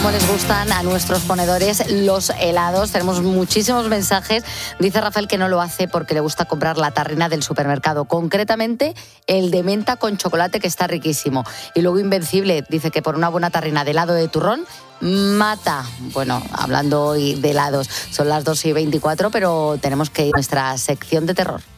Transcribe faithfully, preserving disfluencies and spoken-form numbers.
cómo les gustan a nuestros ponedores los helados. Tenemos muchísimos mensajes. Dice Rafael que no lo hace porque le gusta comprar la tarrina del supermercado, concretamente el de menta con chocolate, que está riquísimo. Y luego Invencible dice que por una buena tarrina de helado de turrón mata. Bueno, hablando hoy de helados, son las dos y veinticuatro, pero tenemos que ir a nuestra sección de terror.